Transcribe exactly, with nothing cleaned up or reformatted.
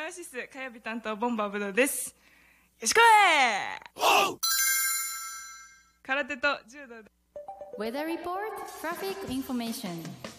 オシス火曜日担当ボンバーブドウです。よしこい。空手と柔道で Weather Report Traffic Information